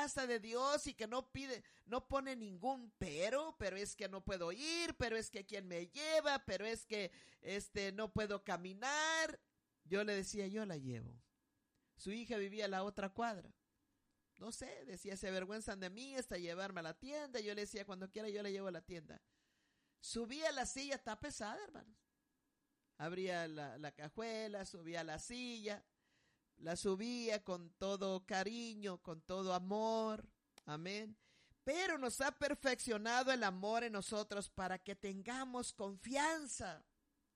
casa de Dios y que no pone ningún pero es que no puedo ir, pero es que quién me lleva, pero es que no puedo caminar. Yo le decía, yo la llevo. Su hija vivía a la otra cuadra. No sé, decía, se avergüenzan de mí hasta llevarme a la tienda. Yo le decía, cuando quiera yo la llevo a la tienda. Subía a la silla, está pesada, hermanos. Abría la cajuela, subía a la silla, la subía con todo cariño, con todo amor. Amén. Pero nos ha perfeccionado el amor en nosotros para que tengamos confianza.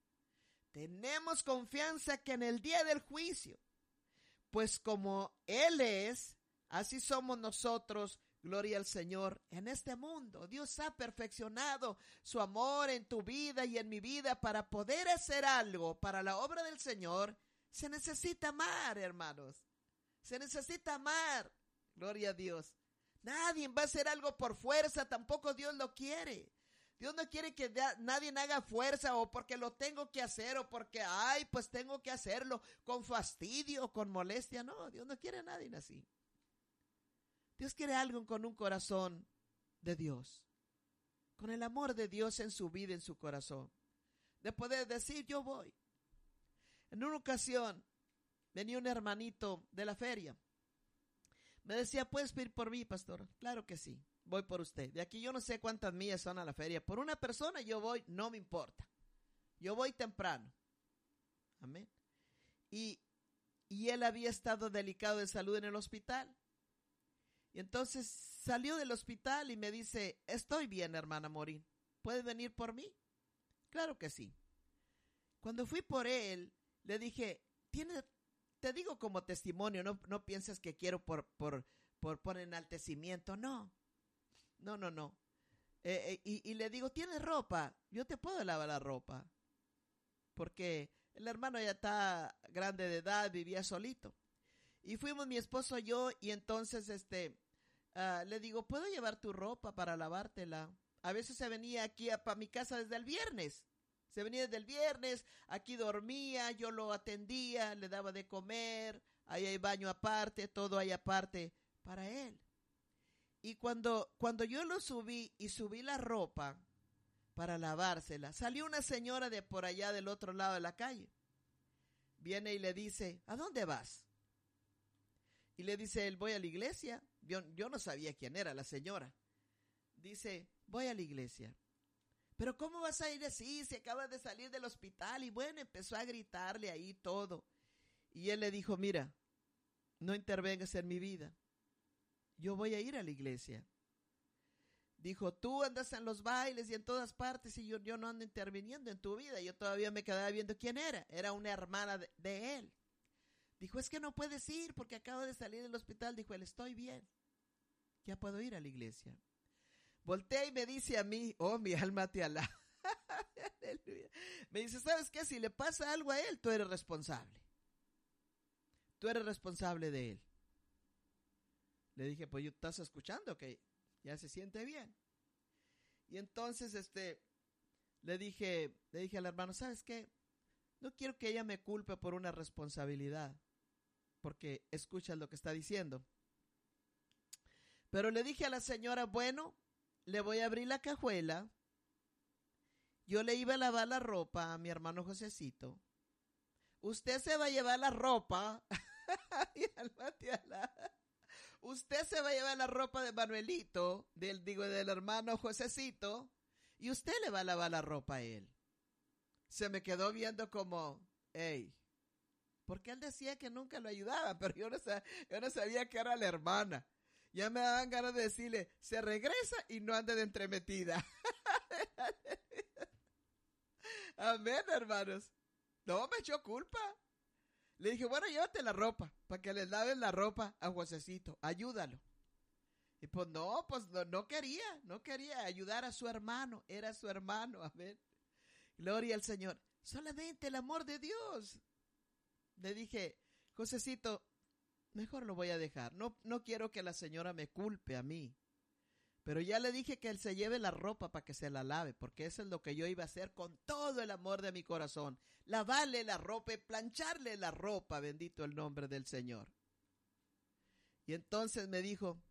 Tenemos confianza que en el día del juicio, pues como Él es, así somos nosotros, gloria al Señor, en este mundo. Dios ha perfeccionado su amor en tu vida y en mi vida. Para poder hacer algo para la obra del Señor, se necesita amar, hermanos. Se necesita amar, gloria a Dios. Nadie va a hacer algo por fuerza, tampoco Dios lo quiere. Dios no quiere que nadie haga fuerza o porque lo tengo que hacer o porque, pues tengo que hacerlo con fastidio o con molestia. No, Dios no quiere a nadie así. Dios quiere a alguien con un corazón de Dios, con el amor de Dios en su vida, en su corazón, de poder decir, yo voy. En una ocasión, venía un hermanito de la feria. Me decía, ¿puedes pedir por mí, pastor? Claro que sí, voy por usted. De aquí yo no sé cuántas millas son a la feria. Por una persona yo voy, no me importa. Yo voy temprano. Amén. Y él había estado delicado de salud en el hospital. Y entonces salió del hospital y me dice, estoy bien, hermana Morín, ¿puedes venir por mí? Claro que sí. Cuando fui por él, le dije, te digo como testimonio, no pienses que quiero por enaltecimiento, no. Y le digo, ¿tienes ropa? Yo te puedo lavar la ropa. Porque el hermano ya está grande de edad, vivía solito. Y fuimos mi esposo y yo, y entonces le digo, ¿puedo llevar tu ropa para lavártela? A veces se venía aquí para mi casa desde el viernes. Se venía desde el viernes, aquí dormía, yo lo atendía, le daba de comer, ahí hay baño aparte, todo hay aparte para él. Y cuando yo lo subí la ropa para lavársela, salió una señora de por allá del otro lado de la calle. Viene y le dice, ¿a dónde vas? Y le dice él, voy a la iglesia. Yo no sabía quién era la señora. Dice, voy a la iglesia. Pero ¿cómo vas a ir así? Se acaba de salir del hospital. Y bueno, empezó a gritarle ahí todo. Y él le dijo, mira, no intervengas en mi vida. Yo voy a ir a la iglesia. Dijo, tú andas en los bailes y en todas partes y yo no ando interviniendo en tu vida. Yo todavía me quedaba viendo quién era. Era una hermana de él. Dijo, es que no puedes ir porque acabo de salir del hospital. Dijo él, estoy bien. Ya puedo ir a la iglesia. Voltea y me dice a mí, oh, mi alma te alaba. Me dice, ¿sabes qué? Si le pasa algo a él, tú eres responsable. Tú eres responsable de él. Le dije, pues yo estás escuchando que ya se siente bien. Y entonces le dije al hermano, ¿sabes qué? No quiero que ella me culpe por una responsabilidad, porque escucha lo que está diciendo. Pero le dije a la señora, bueno, le voy a abrir la cajuela. Yo le iba a lavar la ropa a mi hermano Josecito. Usted se va a llevar la ropa. Usted se va a llevar la ropa de Manuelito, del hermano Josecito, y usted le va a lavar la ropa a él. Se me quedó viendo como, hey, porque él decía que nunca lo ayudaba, pero yo no sabía que era la hermana. Ya me daban ganas de decirle, se regresa y no ande de entremetida. Amén, hermanos. No me echó culpa. Le dije, bueno, llévate la ropa, para que le laves la ropa a Josecito, ayúdalo. Y pues no quería ayudar a su hermano, era su hermano, amén. Gloria al Señor. Solamente el amor de Dios. Le dije, Josecito, mejor lo voy a dejar. No quiero que la señora me culpe a mí. Pero ya le dije que él se lleve la ropa para que se la lave, porque eso es lo que yo iba a hacer con todo el amor de mi corazón. Lavarle la ropa y plancharle la ropa, bendito el nombre del Señor. Y entonces me dijo,